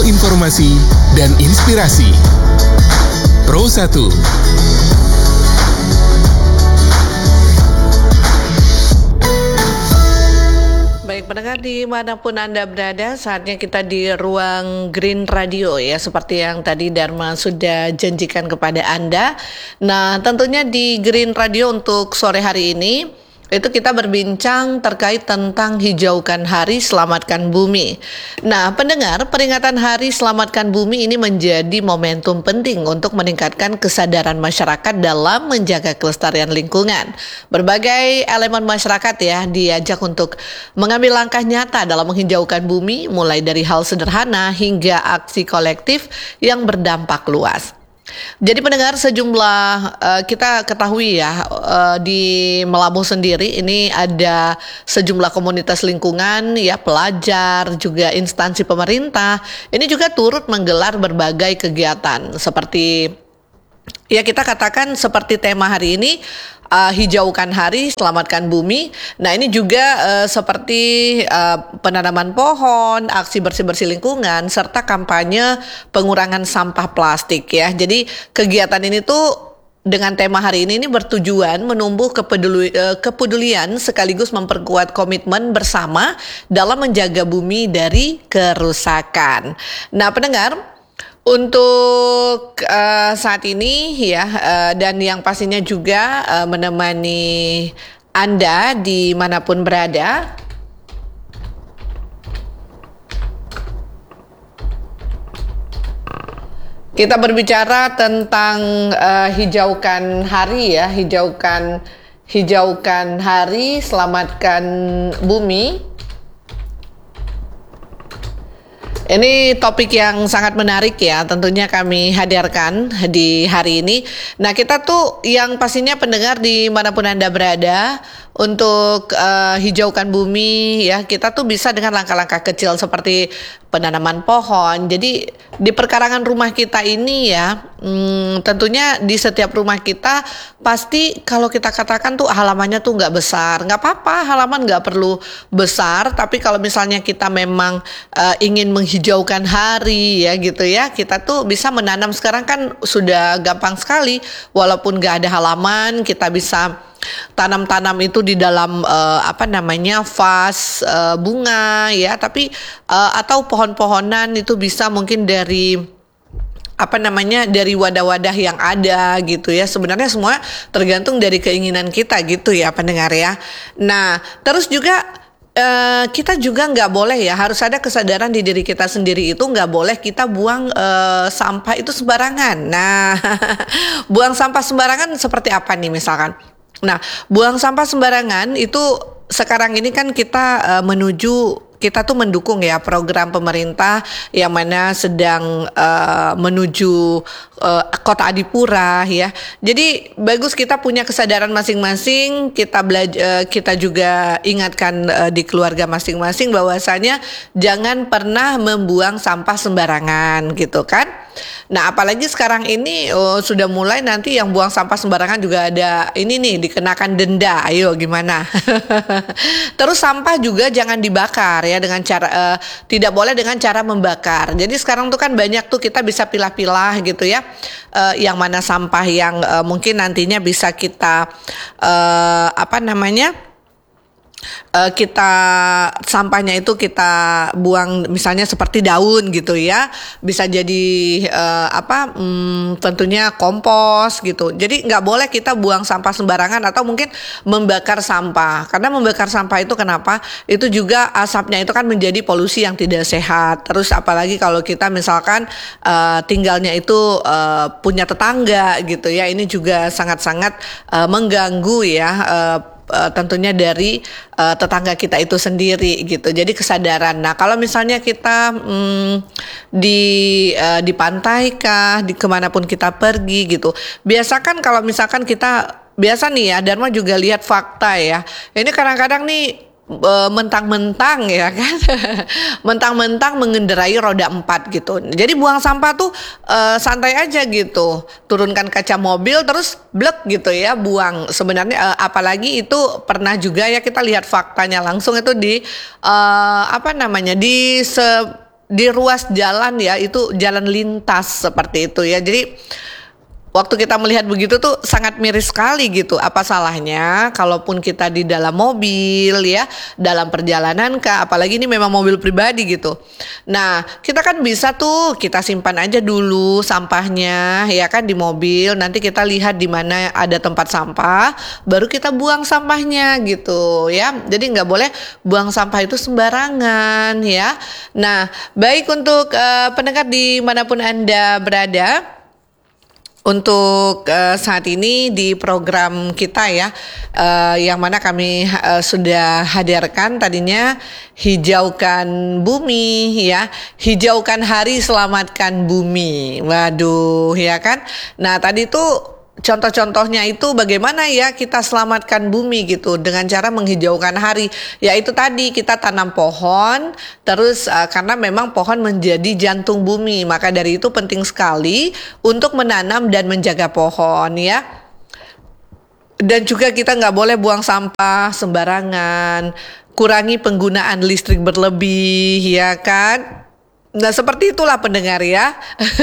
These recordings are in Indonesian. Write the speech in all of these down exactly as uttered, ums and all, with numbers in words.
informasi dan inspirasi. Pro satu. Baik pendengar dimanapun Anda berada, saatnya kita di ruang Green Radio ya, seperti yang tadi Dharma sudah janjikan kepada Anda. Nah tentunya di Green Radio untuk sore hari ini itu kita berbincang terkait tentang hijaukan hari selamatkan bumi. Nah pendengar, peringatan hari selamatkan bumi ini menjadi momentum penting untuk meningkatkan kesadaran masyarakat dalam menjaga kelestarian lingkungan. Berbagai elemen masyarakat ya diajak untuk mengambil langkah nyata dalam menghijaukan bumi, mulai dari hal sederhana hingga aksi kolektif yang berdampak luas. Jadi pendengar, sejumlah uh, kita ketahui ya uh, di Melabuh sendiri ini ada sejumlah komunitas lingkungan ya, pelajar juga instansi pemerintah ini juga turut menggelar berbagai kegiatan seperti ya kita katakan seperti tema hari ini, uh, hijaukan hari selamatkan bumi. Nah ini juga uh, seperti uh, penanaman pohon, aksi bersih-bersih lingkungan, serta kampanye pengurangan sampah plastik ya. Jadi kegiatan ini tuh dengan tema hari ini, ini bertujuan menumbuh kepeduli, uh, kepedulian sekaligus memperkuat komitmen bersama dalam menjaga bumi dari kerusakan. Nah pendengar, untuk uh, saat ini ya uh, dan yang pastinya juga uh, menemani Anda dimanapun berada, kita berbicara tentang uh, hijaukan hari ya, hijaukan hijaukan hari selamatkan bumi. Ini topik yang sangat menarik ya, tentunya kami hadirkan di hari ini. Nah kita tuh yang pastinya pendengar dimanapun Anda berada, untuk uh, hijaukan bumi ya, kita tuh bisa dengan langkah-langkah kecil seperti penanaman pohon. Jadi di perkarangan rumah kita ini ya, hmm, tentunya di setiap rumah kita pasti kalau kita katakan tuh halamannya tuh nggak besar, nggak apa-apa, halaman nggak perlu besar. Tapi kalau misalnya kita memang uh, ingin menghijaukan hari ya gitu ya, kita tuh bisa menanam. Sekarang kan sudah gampang sekali, walaupun nggak ada halaman, kita bisa tanam-tanam itu di dalam uh, apa namanya vas uh, bunga ya, tapi uh, atau pohon-pohonan itu bisa mungkin dari apa namanya dari wadah-wadah yang ada gitu ya. Sebenarnya semua tergantung dari keinginan kita gitu ya pendengar ya. Nah terus juga Uh, kita juga nggak boleh ya, harus ada kesadaran di diri kita sendiri, itu nggak boleh kita buang uh, sampah itu sembarangan. Nah buang sampah sembarangan seperti apa nih misalkan? Nah buang sampah sembarangan itu sekarang ini kan kita uh, menuju kita tuh mendukung ya program pemerintah yang mana sedang uh, menuju uh, Kota Adipura ya. Jadi bagus kita punya kesadaran masing-masing, kita belajar, uh, kita juga ingatkan uh, di keluarga masing-masing bahwasanya jangan pernah membuang sampah sembarangan gitu kan. Nah apalagi sekarang ini oh, sudah mulai nanti yang buang sampah sembarangan juga ada ini nih, dikenakan denda. Ayo gimana? Terus sampah juga jangan dibakar ya, dengan cara uh, tidak boleh dengan cara membakar. Jadi sekarang tuh kan banyak tuh kita bisa pilah-pilah gitu ya, uh, yang mana sampah yang uh, mungkin nantinya bisa kita uh, apa namanya Uh, kita sampahnya itu kita buang misalnya seperti daun gitu ya, bisa jadi uh, apa hmm, tentunya kompos gitu. Jadi nggak boleh kita buang sampah sembarangan atau mungkin membakar sampah, karena membakar sampah itu kenapa? Itu juga asapnya itu kan menjadi polusi yang tidak sehat. Terus apalagi kalau kita misalkan uh, tinggalnya itu uh, punya tetangga gitu ya, ini juga sangat-sangat uh, mengganggu ya uh, Uh, tentunya dari uh, tetangga kita itu sendiri gitu. Jadi kesadaran. Nah kalau misalnya kita hmm, di uh, di pantai kah, di kemanapun kita pergi gitu, biasakan kalau misalkan kita biasa nih ya, Dharma juga lihat fakta ya. Ini kadang-kadang nih uh, mentang-mentang ya kan mentang-mentang mengendarai roda empat gitu. Jadi buang sampah tuh uh, santai aja gitu, turunkan kaca mobil terus blek gitu ya buang. Sebenarnya uh, apalagi itu pernah juga ya kita lihat faktanya langsung itu di uh, apa namanya di se di ruas jalan ya, itu jalan lintas seperti itu ya. Jadi waktu kita melihat begitu tuh sangat miris sekali gitu. Apa salahnya kalaupun kita di dalam mobil ya, dalam perjalanan kah, apalagi ini memang mobil pribadi gitu. Nah, kita kan bisa tuh kita simpan aja dulu sampahnya ya kan di mobil. Nanti kita lihat di mana ada tempat sampah, baru kita buang sampahnya gitu ya. Jadi nggak boleh buang sampah itu sembarangan ya. Nah, baik untuk uh, pendengar dimanapun Anda berada. Untuk uh, saat ini di program kita ya, uh, yang mana kami uh, sudah hadirkan tadinya hijaukan bumi ya, hijaukan hari selamatkan bumi. Waduh ya kan. Nah tadi tuh contoh-contohnya itu bagaimana ya kita selamatkan bumi gitu dengan cara menghijaukan hari. Yaitu tadi kita tanam pohon terus uh, karena memang pohon menjadi jantung bumi. Maka dari itu penting sekali untuk menanam dan menjaga pohon ya. Dan juga kita nggak boleh buang sampah sembarangan. Kurangi penggunaan listrik berlebih ya kan. Nah seperti itulah pendengar ya.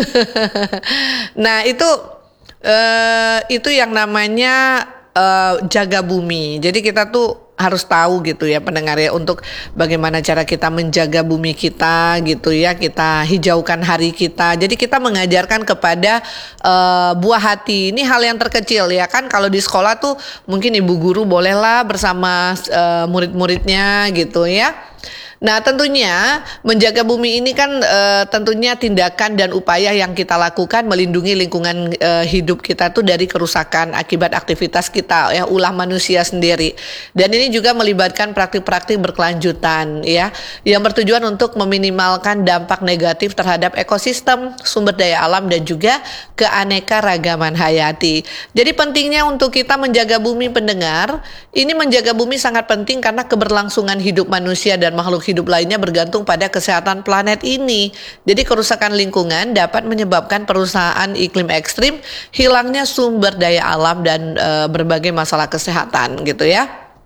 Nah itu Uh, itu yang namanya uh, jaga bumi. Jadi kita tuh harus tahu gitu ya pendengar ya, untuk bagaimana cara kita menjaga bumi kita gitu ya. Kita hijaukan hari kita. Jadi kita mengajarkan kepada uh, buah hati. Ini hal yang terkecil ya kan. Kalau di sekolah tuh mungkin ibu guru bolehlah bersama uh, murid-muridnya gitu ya. Nah tentunya menjaga bumi ini kan e, tentunya tindakan dan upaya yang kita lakukan melindungi lingkungan e, hidup kita tuh dari kerusakan akibat aktivitas kita ya, ulah manusia sendiri. Dan ini juga melibatkan praktik-praktik berkelanjutan ya, yang bertujuan untuk meminimalkan dampak negatif terhadap ekosistem, sumber daya alam dan juga keanekaragaman hayati. Jadi pentingnya untuk kita menjaga bumi pendengar, ini menjaga bumi sangat penting karena keberlangsungan hidup manusia dan makhluk hidup lainnya bergantung pada kesehatan planet ini. Jadi kerusakan lingkungan dapat menyebabkan perusahaan iklim ekstrim, hilangnya sumber daya alam dan e, berbagai masalah kesehatan gitu ya.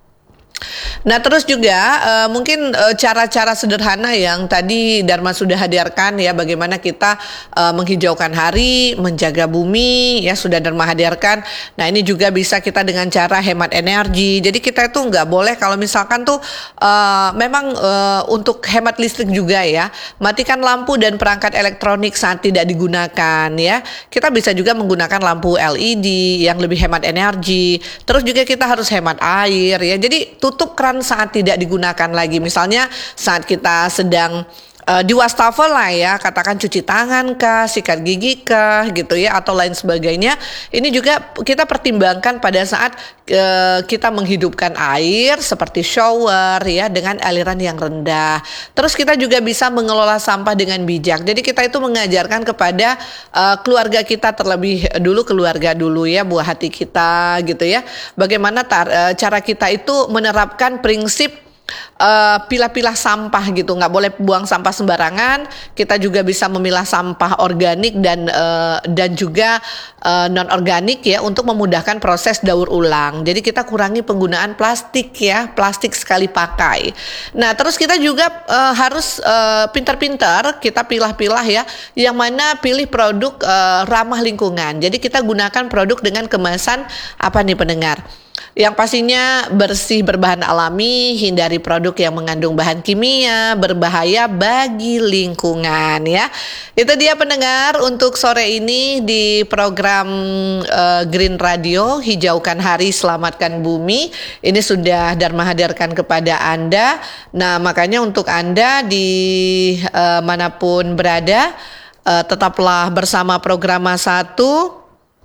Nah terus juga uh, mungkin uh, cara-cara sederhana yang tadi Dharma sudah hadirkan ya, bagaimana kita uh, menghijaukan hari, menjaga bumi ya sudah Dharma hadirkan. Nah ini juga bisa kita dengan cara hemat energi. Jadi kita itu nggak boleh kalau misalkan tuh uh, memang uh, untuk hemat listrik juga ya, matikan lampu dan perangkat elektronik saat tidak digunakan ya. Kita bisa juga menggunakan lampu L E D yang lebih hemat energi. Terus juga kita harus hemat air ya. Jadi tutup keran saat tidak digunakan lagi. Misalnya saat kita sedang uh, di wastafel lah ya, katakan cuci tangan kah, sikat gigi kah gitu ya, atau lain sebagainya. Ini juga kita pertimbangkan pada saat uh, kita menghidupkan air seperti shower ya dengan aliran yang rendah. Terus kita juga bisa mengelola sampah dengan bijak. Jadi kita itu mengajarkan kepada uh, keluarga kita terlebih dulu, keluarga dulu ya, buah hati kita gitu ya. Bagaimana tar, uh, cara kita itu menerapkan prinsip Uh, pilah-pilah sampah gitu, nggak boleh buang sampah sembarangan. Kita juga bisa memilah sampah organik dan uh, dan juga uh, non organik ya, untuk memudahkan proses daur ulang. Jadi kita kurangi penggunaan plastik ya, plastik sekali pakai. Nah terus kita juga uh, harus uh, pintar-pintar kita pilah-pilah ya, yang mana pilih produk uh, ramah lingkungan. Jadi kita gunakan produk dengan kemasan apa nih pendengar? Yang pastinya bersih, berbahan alami, hindari produk yang mengandung bahan kimia berbahaya bagi lingkungan ya. Itu dia pendengar untuk sore ini di program uh, Green Radio, hijaukan hari, selamatkan bumi. Ini sudah Dharma hadirkan kepada Anda. Nah makanya untuk Anda di uh, manapun berada, uh, tetaplah bersama Programa satu.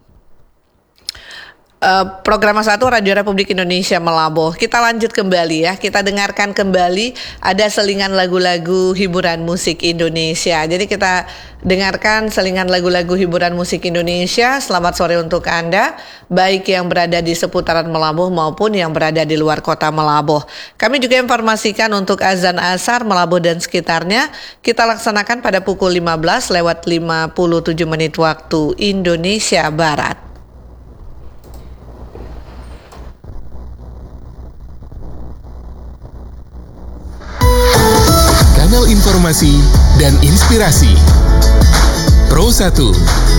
Uh, Program satu Radio Republik Indonesia Melaboh. Kita lanjut kembali ya. Kita dengarkan kembali ada selingan lagu-lagu hiburan musik Indonesia. Jadi kita dengarkan selingan lagu-lagu hiburan musik Indonesia. Selamat sore untuk Anda, baik yang berada di seputaran Melaboh maupun yang berada di luar kota Melaboh. Kami juga informasikan untuk azan asar Melaboh dan sekitarnya kita laksanakan pada pukul lima belas lewat lima puluh tujuh menit waktu Indonesia Barat. kanal informasi dan inspirasi. Pro satu.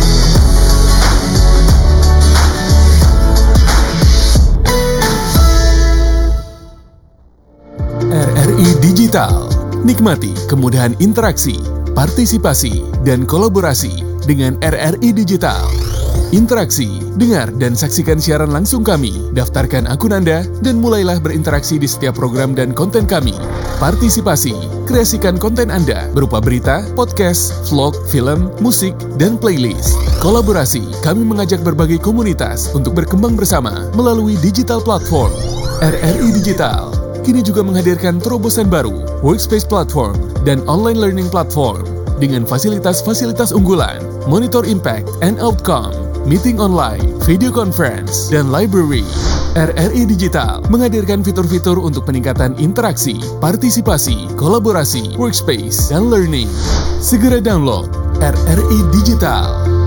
R R I Digital. Nikmati kemudahan interaksi, partisipasi, dan kolaborasi dengan R R I Digital. Interaksi, dengar dan saksikan siaran langsung kami, daftarkan akun Anda, dan mulailah berinteraksi di setiap program dan konten kami. Partisipasi, kreasikan konten Anda berupa berita, podcast, vlog, film, musik, dan playlist. Kolaborasi, kami mengajak berbagai komunitas untuk berkembang bersama melalui digital platform. R R I Digital kini juga menghadirkan terobosan baru, workspace platform, dan online learning platform dengan fasilitas-fasilitas unggulan, monitor impact and outcome, meeting online, video conference, dan library. R R I Digital menghadirkan fitur-fitur untuk peningkatan interaksi, partisipasi, kolaborasi, workspace, dan learning. Segera download R R I Digital.